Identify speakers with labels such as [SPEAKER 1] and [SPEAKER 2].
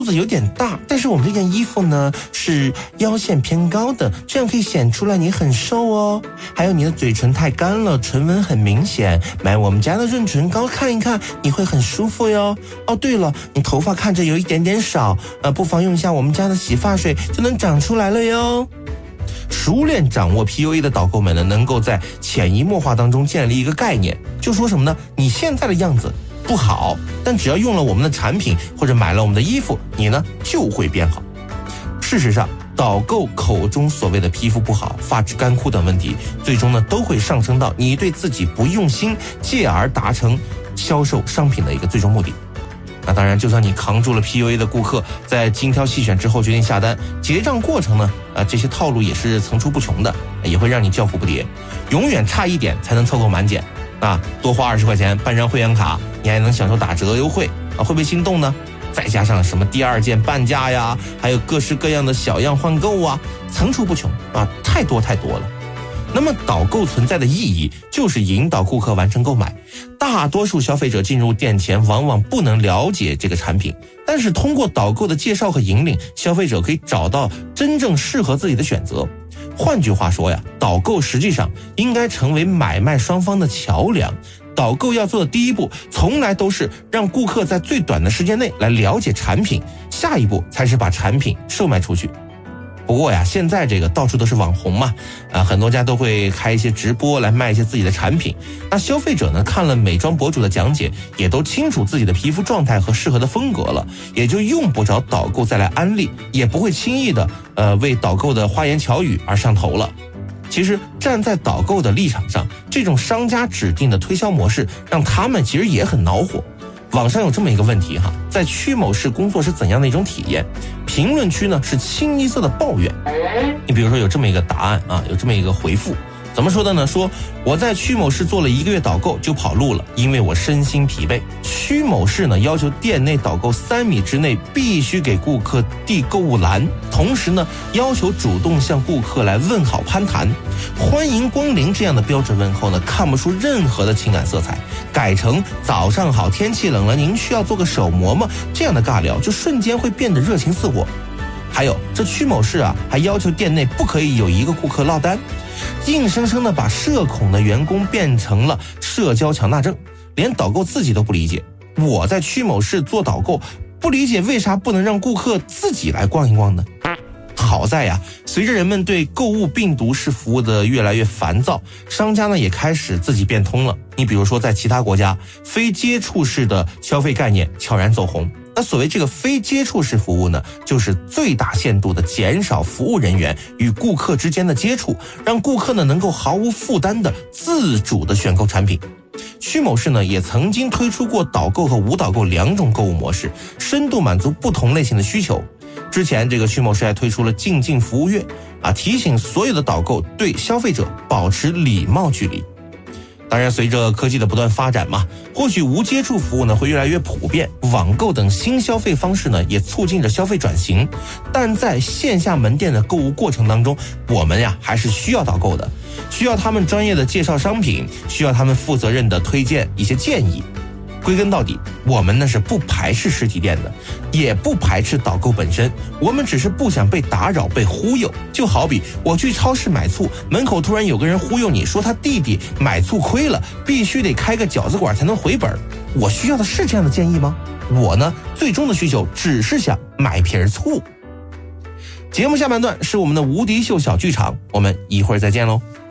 [SPEAKER 1] 肚子有点大，但是我们这件衣服呢是腰线偏高的，这样可以显出来你很瘦哦。还有你的嘴唇太干了，唇纹很明显，买我们家的润唇膏看一看，你会很舒服哟。哦，对了，你头发看着有一点点少，不妨用一下我们家的洗发水就能长出来了哟。熟练掌握 PUA 的导购们呢，能够在潜移默化当中建立一个概念，就说什么呢？你现在的样子不好，但只要用了我们的产品或者买了我们的衣服，你呢就会变好。事实上，导购口中所谓的皮肤不好、发质干枯等问题，最终呢都会上升到你对自己不用心，继而达成销售商品的一个最终目的。那当然，就算你扛住了 PUA 的顾客，在精挑细选之后决定下单，结账过程呢，这些套路也是层出不穷的，也会让你叫苦不迭，永远差一点才能凑够满减。多花20块钱办张会员卡，你还能享受打折优惠会不会心动呢？再加上什么第二件半价呀，还有各式各样的小样换购啊，层出不穷太多了。那么导购存在的意义就是引导顾客完成购买。大多数消费者进入店前往往不能了解这个产品，但是通过导购的介绍和引领，消费者可以找到真正适合自己的选择。换句话说呀，导购实际上应该成为买卖双方的桥梁。导购要做的第一步，从来都是让顾客在最短的时间内来了解产品，下一步才是把产品售卖出去。不过呀，现在这个到处都是网红嘛，很多家都会开一些直播来卖一些自己的产品。那消费者呢，看了美妆博主的讲解，也都清楚自己的皮肤状态和适合的风格了，也就用不着导购再来安利，也不会轻易的为导购的花言巧语而上头了。其实站在导购的立场上，这种商家指定的推销模式让他们其实也很恼火。网上有这么一个问题在曲某市工作是怎样的一种体验？评论区呢是清一色的抱怨。你比如说有这么一个答案有这么一个回复，怎么说的呢？说我在曲某市做了1个月导购就跑路了，因为我身心疲惫。曲某市呢要求店内导购3米之内必须给顾客递购物篮，同时呢要求主动向顾客来问好攀谈，欢迎光临这样的标准问候呢看不出任何的情感色彩，改成早上好，天气冷了，您需要做个手膜吗？这样的尬聊就瞬间会变得热情似火。还有这曲某市还要求店内不可以有1个顾客落单，硬生生的把社恐的员工变成了社交强大症，连导购自己都不理解。我在曲某市做导购，不理解为啥不能让顾客自己来逛一逛呢？好在呀，随着人们对购物病毒式服务的越来越烦躁，商家呢也开始自己变通了。你比如说在其他国家，非接触式的消费概念悄然走红。那所谓这个非接触式服务呢，就是最大限度的减少服务人员与顾客之间的接触，让顾客呢能够毫无负担的自主的选购产品。曲某市呢也曾经推出过导购和无导购2种购物模式，深度满足不同类型的需求。之前这个曲某市还推出了静静服务月提醒所有的导购对消费者保持礼貌距离。当然随着科技的不断发展嘛，或许无接触服务呢会越来越普遍，网购等新消费方式呢也促进着消费转型。但在线下门店的购物过程当中，我们呀还是需要导购的，需要他们专业的介绍商品，需要他们负责任的推荐一些建议。归根到底，我们呢是不排斥实体店的，也不排斥导购本身，我们只是不想被打扰、被忽悠。就好比我去超市买醋，门口突然有个人忽悠你说他弟弟买醋亏了，必须得开个饺子馆才能回本，我需要的是这样的建议吗？我呢，最终的需求只是想买瓶醋。节目下半段是我们的无敌秀小剧场，我们一会儿再见喽。